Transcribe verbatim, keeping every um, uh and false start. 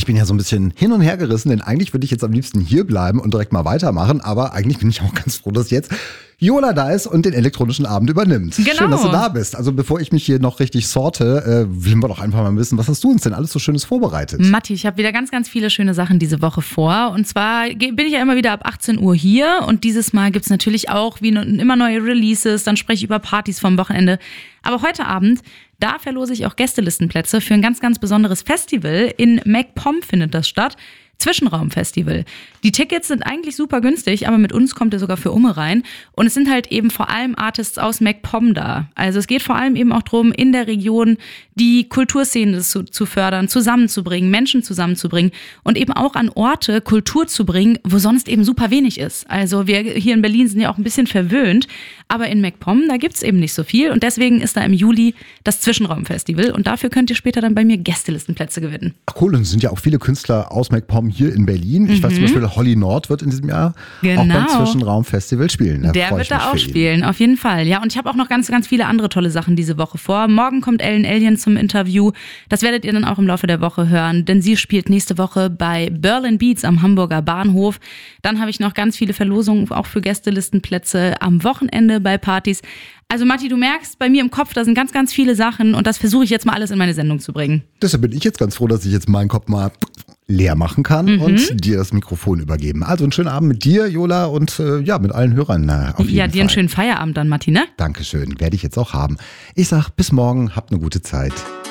bin ja so ein bisschen hin und her gerissen, denn eigentlich würde ich jetzt am liebsten hier bleiben und direkt mal weitermachen, aber eigentlich bin ich auch ganz froh, dass jetzt Yola da ist und den elektronischen Abend übernimmt. Genau. Schön, dass du da bist. Also bevor ich mich hier noch richtig sorte, äh, will wir doch einfach mal wissen, was hast du uns denn alles so Schönes vorbereitet? Matti, ich habe wieder ganz, ganz viele schöne Sachen diese Woche vor. Und zwar bin ich ja immer wieder ab achtzehn Uhr hier und dieses Mal gibt's natürlich auch wie immer neue Releases, dann spreche ich über Partys vom Wochenende. Aber heute Abend, da verlose ich auch Gästelistenplätze für ein ganz, ganz besonderes Festival. In MacPom findet das statt. Zwischenraumfestival. Die Tickets sind eigentlich super günstig, aber mit uns kommt ihr sogar für Umme rein. Und es sind halt eben vor allem Artists aus MacPom da. Also es geht vor allem eben auch darum, in der Region die Kulturszene zu, zu fördern, zusammenzubringen, Menschen zusammenzubringen und eben auch an Orte Kultur zu bringen, wo sonst eben super wenig ist. Also wir hier in Berlin sind ja auch ein bisschen verwöhnt, aber in MacPom, da gibt's eben nicht so viel. Und deswegen ist da im Juli das Zwischenraumfestival und dafür könnt ihr später dann bei mir Gästelistenplätze gewinnen. Ach cool, und es sind ja auch viele Künstler aus MacPom hier in Berlin. Ich mhm. weiß zum Beispiel, Holly Nord wird in diesem Jahr genau. auch beim Zwischenraumfestival spielen. Da Der wird da auch spielen, auf jeden Fall. Ja, und ich habe auch noch ganz, ganz viele andere tolle Sachen diese Woche vor. Morgen kommt Ellen Alien zum Interview. Das werdet ihr dann auch im Laufe der Woche hören, denn sie spielt nächste Woche bei Berlin Beats am Hamburger Bahnhof. Dann habe ich noch ganz viele Verlosungen auch für Gästelistenplätze am Wochenende bei Partys. Also Matti, du merkst, bei mir im Kopf, da sind ganz, ganz viele Sachen und das versuche ich jetzt mal alles in meine Sendung zu bringen. Deshalb bin ich jetzt ganz froh, dass ich jetzt meinen Kopf mal leer machen kann mhm. und dir das Mikrofon übergeben. Also einen schönen Abend mit dir, Yola, und äh, ja, mit allen Hörern äh, auf jeden Ja, Fall. dir einen schönen Feierabend dann, Matti, ne? Dankeschön, werde ich jetzt auch haben. Ich sag bis morgen, habt eine gute Zeit.